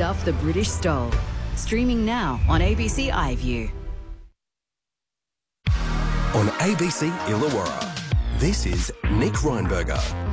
stuff the British stole. Streaming now on ABC iView. On ABC Illawarra, this is Nick Reinberger.